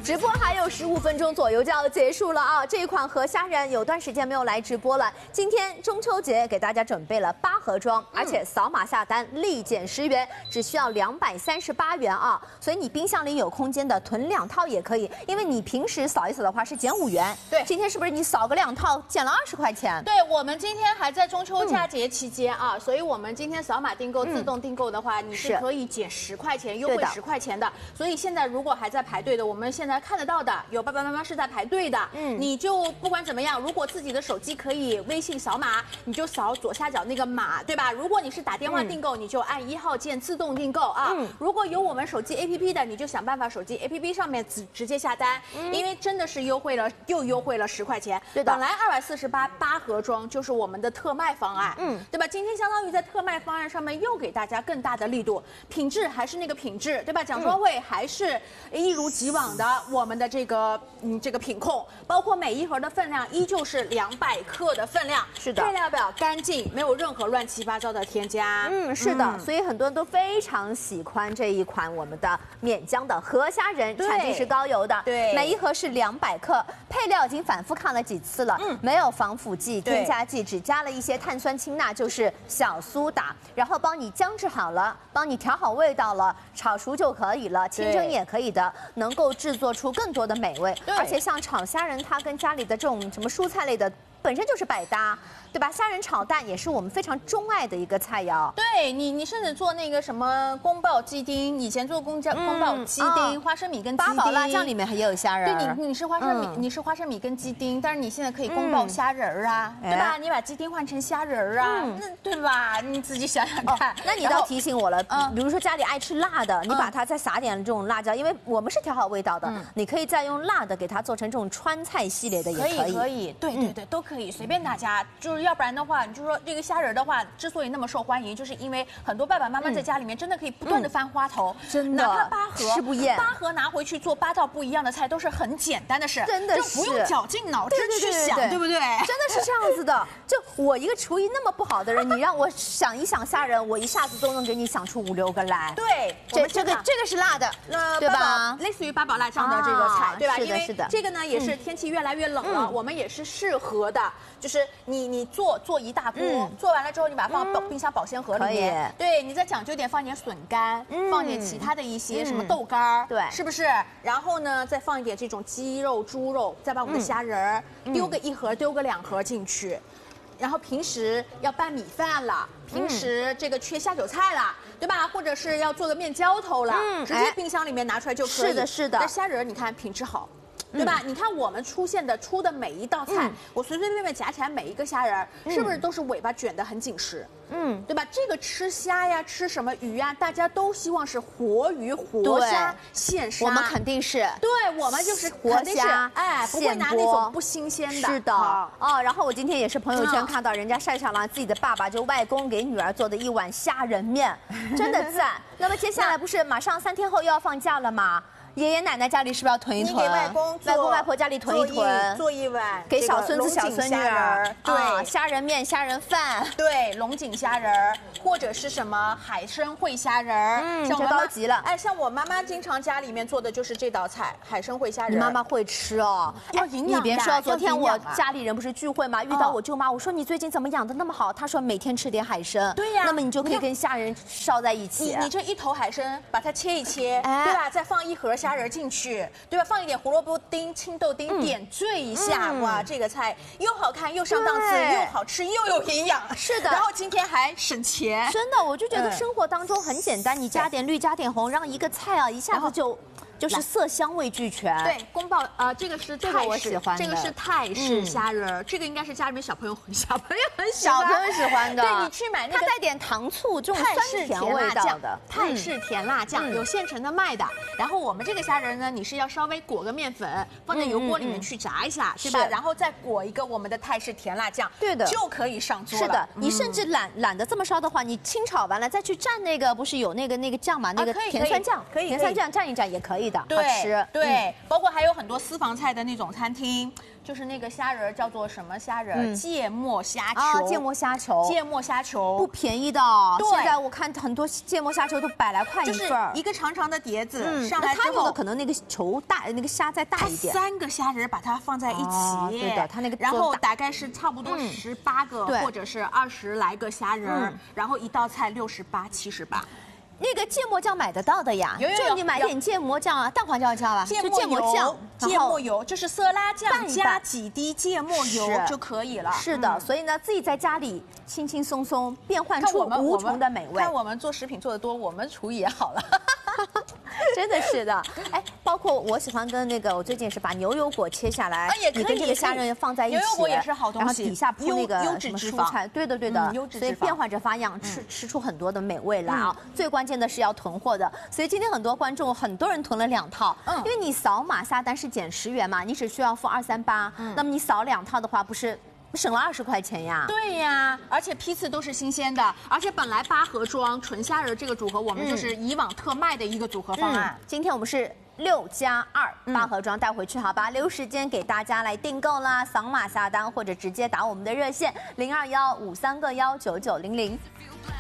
直播还有15分钟左右就要结束了啊！这一款河虾仁有段时间没有来直播了，今天中秋节给大家准备了8盒装，而且扫码下单立减10元，只需要238元啊！所以你冰箱里有空间的囤2套也可以，因为你平时扫一扫的话是减5元， 对， 今天是不是你扫个2套减了20块钱？ 对，我们今天还在中秋佳节期间啊，所以我们今天扫码订购、自动订购的话，你是可以减10块钱，优惠10块钱的。所以现在如果还在排队的，我们现在看得到的有爸爸妈妈是在排队的，你就不管怎么样，如果自己的手机可以微信扫码，你就扫左下角那个码，对吧？如果你是打电话订购，你就按1号键自动订购啊。如果有我们手机 APP 的，你就想办法手机 APP 上面直接下单，因为真的是优惠了，又优惠了10块钱。对的，本来248 8盒装就是我们的特卖方案，对吧？今天相当于在特卖方案上面又给大家更大的力度，品质还是那个品质，对吧？奖装会还是一如既往的我们的这个品控，包括每一盒的分量依旧是200克的分量， 是的， 配料表干净，没有任何乱七八糟的添加。 是的，所以很多人都非常喜欢这一款我们的免浆的河虾仁，产地是高邮的，对，每一盒是200克，配料已经反复看了几次了，没有防腐剂、添加剂，只加了一些碳酸氢钠，就是小苏打，然后帮你姜制好了，帮你调好味道了，炒熟就可以了，清蒸也可以的，能够制作出更多的美味。而且像炒虾仁，它跟家里的这种什么蔬菜类的本身就是百搭，对吧？虾仁炒蛋也是我们非常钟爱的一个菜肴。 对你甚至做那个什么宫保鸡丁，以前做宫保鸡丁、花生米跟鸡丁， 八宝辣酱里面也有虾仁。 对，你是花生米，你是花生米跟鸡丁，但是你现在可以宫保虾仁啊，对吧？你把鸡丁换成虾仁啊，那对吧？你自己想想看。 那你倒提醒我了，比如说家里爱吃辣的，你把它再撒点这种辣椒，因为我们是调好味道的，你可以再用辣的给它做成这种川菜系列的也可以。 可以，对，都可以，随便大家。就是要不然的话，你就说这个虾仁的话，之所以那么受欢迎，就是因为很多爸爸妈妈在家里面真的可以不断的翻花头， 真的， 哪怕8盒吃不厌 ，8盒拿回去做8道不一样的菜都是很简单的事， 真的是就不用绞尽脑汁去想，对不对？ 真的是这样子的。就我一个厨艺那么不好的人，你让我想一想虾仁，我一下子都能给你想出5、6个来。 对， 这个是辣的，对吧？ 类似于八宝辣酱的这个菜，对吧？ 是的，是的。 这个呢也是天气越来越冷了，我们也是适合的。就是你做一大锅，做完了之后你把它放冰箱保鲜盒里面，对，你再讲究点放点笋干，放点其他的一些什么豆干，对，是不是？然后呢再放一点这种鸡肉、猪肉，再把我们的虾仁丢个1盒，丢个2盒进去。然后平时要拌米饭了，平时这个缺下酒菜了，对吧？或者是要做个面浇头了，直接冰箱里面拿出来就可以。是的，是的。这虾仁你看品质好。对吧？你看我们出的每一道菜，我随随便便夹起来每一个虾仁，是不是都是尾巴卷得很紧实？对吧？这个吃虾呀，吃什么鱼呀，大家都希望是活鱼、活虾、现杀。 我们肯定是， 对，我们就是活虾，哎，不会拿那种不新鲜的。 是的，哦。然后我今天也是朋友圈看到人家晒上了自己的爸爸，就外公给女儿做的一碗虾仁面，真的赞。那么接下来不是马上3天后又要放假了吗？爷爷奶奶家里是不是要囤一囤？ 你给外公外婆家里囤一囤， 做一碗给小孙子小孙女儿。 对， 虾仁面、虾仁饭， 对，龙井虾仁，或者是什么海参烩虾仁， 这高级了。 哎，像我妈妈经常家里面做的就是这道菜，海参烩虾仁。 你妈妈会吃哦， 要营养。 你别说，昨天我家里人不是聚会吗？遇到我舅妈，我说你最近怎么养的那么好？她说每天吃点海参。 对呀， 那么你就可以跟虾仁烧在一起。 你这1头海参，把它切一切，对吧？再放1盒虾仁进去，对吧？放一点胡萝卜丁、青豆丁，点缀一下，哇，这个菜又好看又上档次，又好吃又有营养。是的，然后今天还省钱。 真的，我就觉得生活当中很简单，你加点绿，加点红，让一个菜啊一下子就是色香味俱全。 对，宫保这个是泰式，这个是泰式虾仁，这个应该是家里面小朋友很喜欢的。对，你去买那个它带点糖醋这种酸甜味道的泰式甜辣酱，有现成的卖的。然后我们这个虾仁呢，你是要稍微裹个面粉，放在油锅里面去炸一下，对吧？然后再裹一个我们的泰式甜辣酱，对的，就可以上桌了。 是的，你甚至懒得这么烧的话，你清炒完了再去蘸那个，不是有那个酱嘛？那个甜酸酱，甜酸酱蘸一蘸也可以的。 的，好吃。 对，包括还有很多私房菜的那种餐厅。就是那个虾仁叫做什么虾仁？芥末虾球。 芥末虾球。 芥末虾球不便宜的。现在我看很多芥末虾球都100来块一份， 一个长长的碟子，上来之后， 他用的可能那个球大，那个虾再大一点。 3个虾仁把它放在一起， 对的，他那个然后大概是差不多18个或者是20来个虾仁，然后一道菜68、78。 那个芥末酱买得到的呀，就你买点芥末酱啊，蛋黄酱加吧， 芥末油就是色拉酱加几滴芥末油就可以了。 是的，所以呢，自己在家里轻轻松松变换出无穷的美味。 看我们做食品做得多，我们厨艺也好了。 真的是的，哎，包括我喜欢跟那个，我最近是把牛油果切下来，你跟这个虾仁放在一起， 牛油果也是好东西， 然后底下铺那个优质什么蔬菜，对的对的，所以变换着花样吃出很多的美味来啊。最关键的是要囤货的，所以今天很多观众很多人囤了2套，因为你扫码下单是减10元嘛，你只需要付238，那么你扫2套的话不是省了20块钱呀？ 对呀，而且批次都是新鲜的，而且本来8盒装纯虾仁这个组合，我们就是以往特卖的一个组合方案。 今天我们是6+2，8盒装带回去，好吧？留时间给大家来订购啦，扫码下单或者直接打我们的热线0215319990。